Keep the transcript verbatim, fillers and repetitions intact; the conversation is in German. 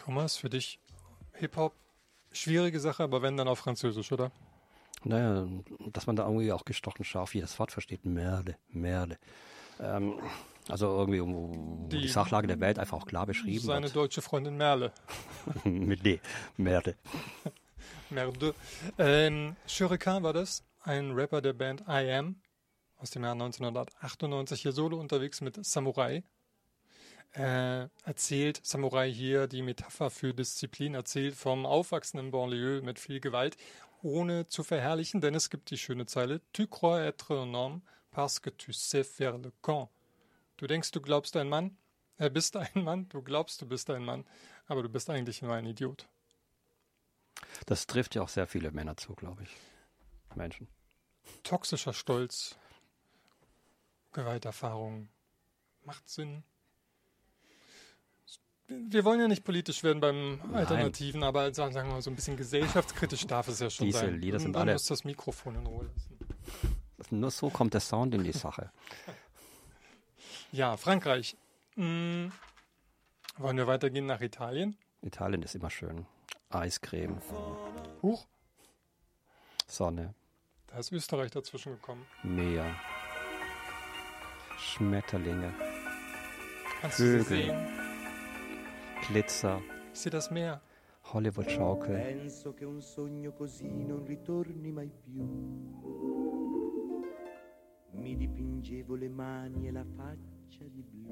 Thomas, für dich Hip-Hop, schwierige Sache, aber wenn dann auf Französisch, oder? Naja, dass man da irgendwie auch gestochen scharf jedes Wort versteht. Merde, Merde. Ähm, also irgendwie, wo die, die Sachlage der Welt einfach auch klar beschrieben seine wird. Seine deutsche Freundin Merle. Mit D. Merde. Merde. Ähm, Shuriken war das, ein Rapper der Band I Am aus dem Jahr neunzehnhundertachtundneunzig, hier solo unterwegs mit Samurai. Äh, erzählt, Samurai hier, die Metapher für Disziplin, erzählt vom Aufwachsen in Banlieue mit viel Gewalt, ohne zu verherrlichen, denn es gibt die schöne Zeile: Tu crois être un homme parce que tu sais faire le camp. Du denkst, du glaubst ein Mann, er äh, bist ein Mann, du glaubst, du bist ein Mann, aber du bist eigentlich nur ein Idiot. Das trifft ja auch sehr viele Männer zu, glaube ich. Menschen. Toxischer Stolz, Gewalterfahrung, macht Sinn. Wir wollen ja nicht politisch werden beim Alternativen, Nein. aber sagen wir mal so ein bisschen gesellschaftskritisch darf es ja schon Diese sein. Lieder sind dann alle. Muss das Mikrofon in Ruhe lassen. Nur so kommt der Sound in die Sache. Ja, Frankreich. Hm. Wollen wir weitergehen nach Italien? Italien ist immer schön. Eiscreme. Huch. Sonne. Da ist Österreich dazwischen gekommen. Meer. Schmetterlinge. Kannst Vögel. du sie sehen? Glitzer. Ich sehe das Meer. Hollywood-Schaukel. Penso che un sogno così non ritorni mai più. Mi dipingevo le mani e la faccia di blu.